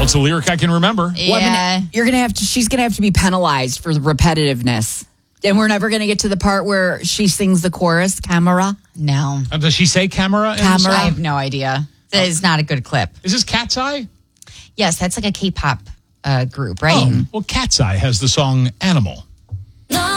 That's a lyric I can remember. Yeah. She's gonna have to be penalized for the repetitiveness. And we're never gonna get to the part where she sings the chorus, Camera. No. Does she say camera? Camera. I have no idea. That is not a good clip. Is this Cat's Eye? Yes, that's like a K-pop group, right? Oh, well, Cat's Eye has the song Animal.